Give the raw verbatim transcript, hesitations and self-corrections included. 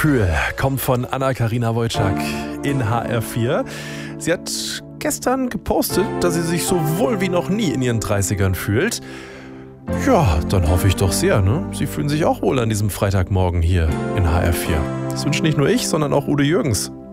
Gefühl kommt von Anna-Karina Wojcik in H R vier. Sie hat gestern gepostet, dass sie sich so wohl wie noch nie in ihren dreißigern fühlt. Ja, dann hoffe ich doch sehr, ne? Sie fühlen sich auch wohl an diesem Freitagmorgen hier in H R vier. Das wünscht nicht nur ich, sondern auch Udo Jürgens.